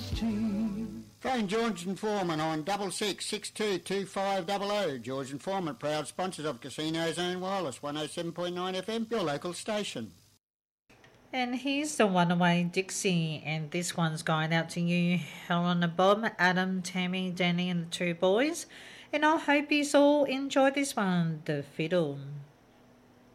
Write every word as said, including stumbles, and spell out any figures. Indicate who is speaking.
Speaker 1: team.
Speaker 2: Phone George and Foreman on double six six two two five double oh. George and Foreman, proud sponsors of Casino Zone Wireless, one oh seven point nine F M, your local station.
Speaker 3: And here's the one away Dixie, and this one's going out to you, Helen and Bob, Adam, Tammy, Danny and the two boys. And I hope you all enjoy this one, The Fiddle.